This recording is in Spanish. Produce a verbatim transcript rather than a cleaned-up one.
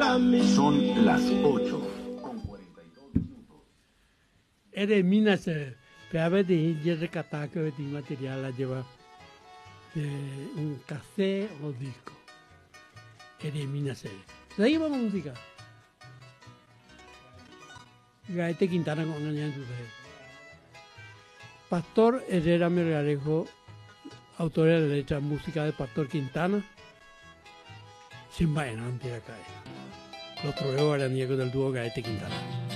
Son las ocho. Eres minas, pero de ya rescatar que de material la lleva de un cassette o disco. Eres minas. Ahí vamos música. Gaete Quintana con una en Pastor Herrera Melgarejo, autor de la letra música de Pastor Quintana. Sin vaina, antes de acá. Los proveedores del dúo Gaete Quintana.